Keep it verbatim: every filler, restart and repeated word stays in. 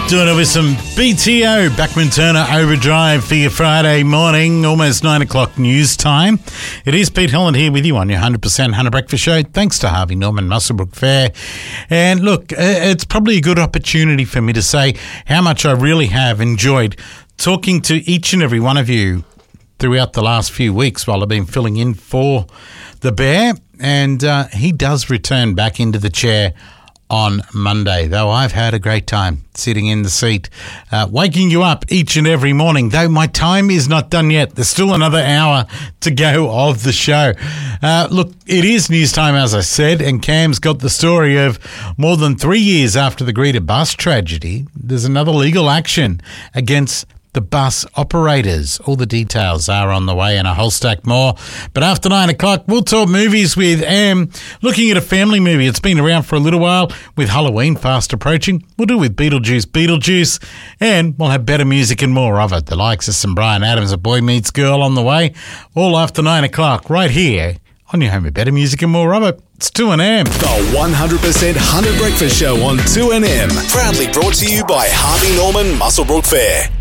Doing it with some B T O, Bachman Turner Overdrive for your Friday morning, almost nine o'clock news time. It is Pete Holland here with you on your one hundred percent Hunter Breakfast Show. Thanks to Harvey Norman Muswellbrook Fair. And look, it's probably a good opportunity for me to say how much I really have enjoyed talking to each and every one of you throughout the last few weeks while I've been filling in for the Bear. And uh, he does return back into the chair on Monday, though I've had a great time sitting in the seat, uh, waking you up each and every morning, though my time is not done yet. There's still another hour to go of the show. Uh, look, it is news time, as I said, and Cam's got the story of more than three years after the Greta bus tragedy, there's another legal action against the bus operators. All the details are on the way and a whole stack more. But after nine o'clock, we'll talk movies with Am, looking at a family movie. It's been around for a little while with Halloween fast approaching. We'll do with Beetlejuice, Beetlejuice, and we'll have better music and more of it. The likes of some Bryan Adams, A Boy Meets Girl on the way, all after nine o'clock right here on your home with better music and more of it. It's two N M. The one hundred percent Hunter Breakfast Show on two N M. Proudly brought to you by Harvey Norman Muswellbrook Fair.